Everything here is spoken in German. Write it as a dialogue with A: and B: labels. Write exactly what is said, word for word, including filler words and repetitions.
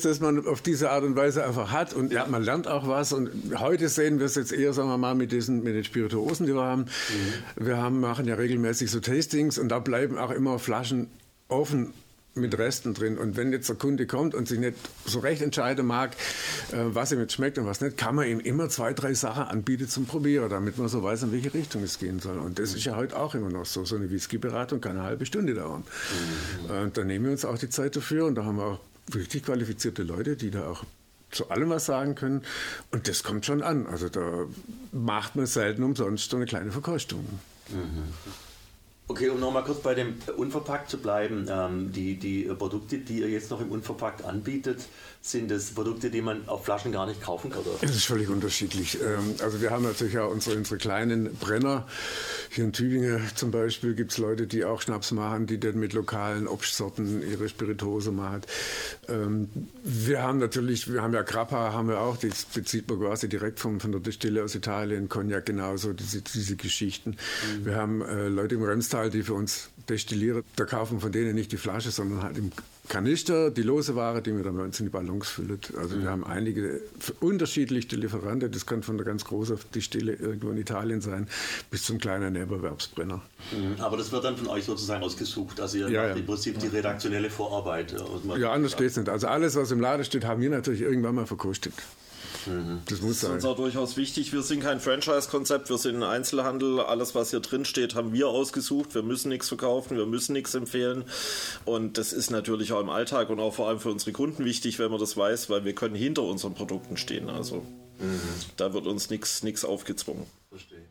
A: dass man auf diese Art und Weise einfach hat und ja, man lernt auch was und heute sehen wir es jetzt eher, sagen wir mal, mit diesen mit den Spirituosen, die wir haben. Mhm. Wir haben, machen ja regelmäßig so Tastings und da bleiben auch immer Flaschen offen mit Resten drin und wenn jetzt der Kunde kommt und sich nicht so recht entscheiden mag, was ihm jetzt schmeckt und was nicht, kann man ihm immer zwei, drei Sachen anbieten zum Probieren, damit man so weiß, in welche Richtung es gehen soll. Und das ist ja heute auch immer noch so. So eine Whisky-Beratung kann eine halbe Stunde dauern. Mhm. Und da nehmen wir uns auch die Zeit dafür und da haben wir auch richtig qualifizierte Leute, die da auch zu allem was sagen können. Und das kommt schon an. Also da macht man selten umsonst so eine kleine Verkostung.
B: Mhm. Okay, um nochmal kurz bei dem Unverpackt zu bleiben, ähm, die, die Produkte, die ihr jetzt noch im Unverpackt anbietet, sind das Produkte, die man auf Flaschen gar nicht kaufen kann? Oder?
A: Es ist völlig unterschiedlich. Ähm, also wir haben natürlich auch unsere, unsere kleinen Brenner. Hier in Tübingen zum Beispiel gibt es Leute, die auch Schnaps machen, die dann mit lokalen Obstsorten ihre Spirituose machen. Ähm, wir haben natürlich, wir haben ja Grappa, haben wir auch, das bezieht man quasi direkt vom, von der Destille aus Italien, Cognac genauso, diese, diese Geschichten. Mhm. Wir haben äh, Leute im Remstal, die für uns destillieren. Da kaufen von denen nicht die Flasche, sondern halt im Kanister, die lose Ware, die wir dann bei uns in die Ballons füllen. Also mhm. wir haben einige unterschiedliche Lieferanten. Das kann von der ganz großen Distille irgendwo in Italien sein, bis zum kleinen Nebenerwerbsbrenner.
B: Mhm. Aber das wird dann von euch sozusagen ausgesucht. Also ihr ja, macht ja. im Prinzip die redaktionelle Vorarbeit.
A: Ja, anders geht es nicht. Also alles, was im Laden steht, haben wir natürlich irgendwann mal verkostet.
C: Das, muss das ist uns auch durchaus wichtig. Wir sind kein Franchise-Konzept, wir sind ein Einzelhandel. Alles, was hier drin steht, haben wir ausgesucht. Wir müssen nichts verkaufen, wir müssen nichts empfehlen. Und das ist natürlich auch im Alltag und auch vor allem für unsere Kunden wichtig, wenn man das weiß, weil wir können hinter unseren Produkten stehen. Also mhm. da wird uns nichts aufgezwungen. Verstehe.